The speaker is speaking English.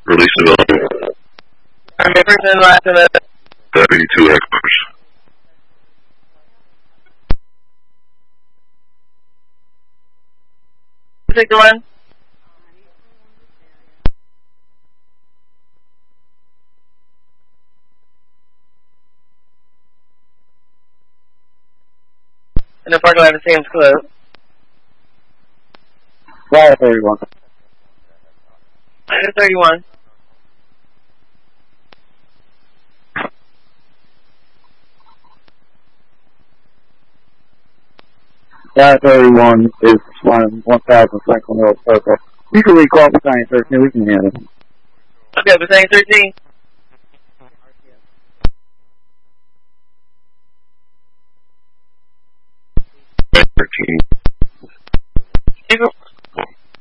Release development. I'm a person in last of it. Deputy 2 experts. Take the one. In the parking lot of Sam's Club. Fire 31. Minus 31. Fire 31 is 1000 Franklin Hill Circle. You can recall Battalion 13, we can handle it. Okay, Battalion 13.